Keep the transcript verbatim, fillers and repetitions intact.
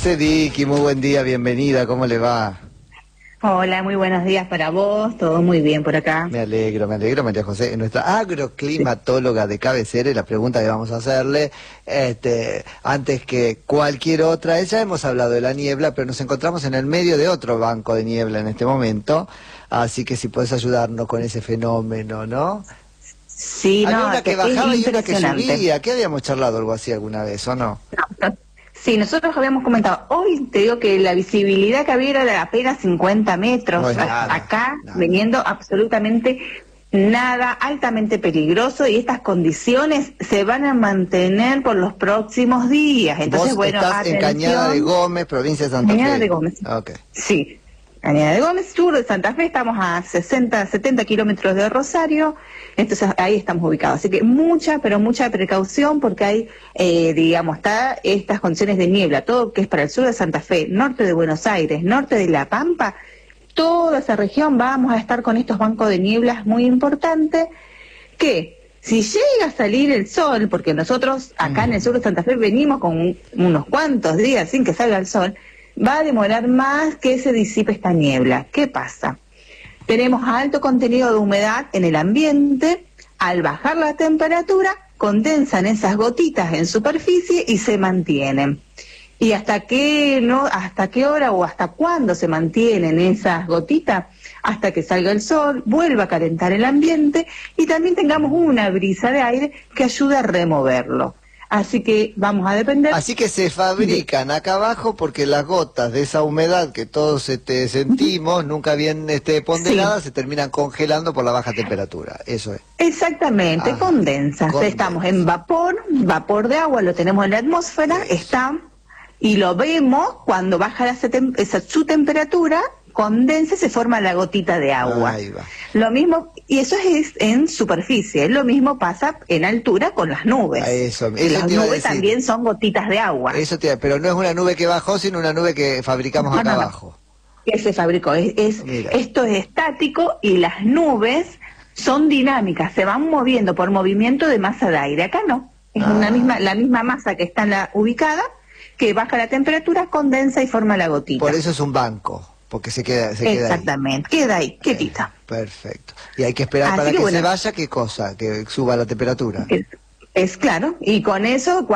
Vicky, muy buen día, bienvenida, ¿cómo le va? Hola, muy buenos días para vos, todo muy bien por acá. Me alegro, me alegro, María José. Nuestra agroclimatóloga de cabecera, y la pregunta que vamos a hacerle, este, antes que cualquier otra, ya hemos hablado de la niebla, pero nos encontramos en el medio de otro banco de niebla en este momento, así que si puedes ayudarnos con ese fenómeno, ¿no? Sí, Había no, una que es bajaba y una que impresionante. subía, ¿qué habíamos charlado algo así alguna vez, o no? No, no. Sí, nosotros habíamos comentado, hoy te digo que la visibilidad que había era de apenas cincuenta metros, No es a- nada, acá nada. veniendo absolutamente nada, altamente peligroso, y estas condiciones se van a mantener por los próximos días. Entonces, Vos bueno, estás en Cañada de atención. Gómez, provincia de Santa Cañada Fe. de Gómez. Ok. Sí, Cañada de Gómez, sur de Santa Fe, estamos a sesenta, setenta kilómetros de Rosario, entonces ahí estamos ubicados. Así que mucha, pero mucha precaución porque hay, eh, digamos, está estas condiciones de niebla, todo que es para el sur de Santa Fe, norte de Buenos Aires, norte de La Pampa, toda esa región vamos a estar con estos bancos de nieblas muy importantes que si llega a salir el sol, porque nosotros acá en el sur de Santa Fe venimos con un- unos cuantos días sin que salga el sol, va a demorar más que se disipe esta niebla. ¿Qué pasa? Tenemos alto contenido de humedad en el ambiente, al bajar la temperatura, condensan esas gotitas en superficie y se mantienen. ¿Y hasta qué, no, hasta qué hora o hasta cuándo se mantienen esas gotitas? Hasta que salga el sol, vuelva a calentar el ambiente y también tengamos una brisa de aire que ayude a removerlo. Así que vamos a depender... Así que se fabrican acá abajo porque las gotas de esa humedad que todos este, sentimos, nunca bien este, ponderadas, Sí. se terminan congelando por la baja temperatura. Eso es. Exactamente, Ajá. condensa. Condensa. Estamos en vapor, vapor de agua, lo tenemos en la atmósfera, Eso. está, y lo vemos cuando baja la, tem- esa, su temperatura, condensa y se forma la gotita de agua. Ahí va. Lo mismo, y eso es en superficie, lo mismo pasa en altura con las nubes. A eso, eso las te iba a nubes decir. también son gotitas de agua. Eso te, pero no es una nube que bajó, sino una nube que fabricamos No, acá no, no. abajo. Que se fabricó. Es, es- Mira. esto es estático y las nubes son dinámicas, se van moviendo por movimiento de masa de aire. Acá no, es Ah. una misma, la misma masa que está en la ubicada, que baja la temperatura, condensa y forma la gotita. Por eso es un banco, porque se queda, se queda ahí. Exactamente, queda ahí, quietita. Perfecto. Y hay que esperar Así para que que bueno. se vaya, ¿qué cosa? Que suba la temperatura. Es, es claro, y con eso...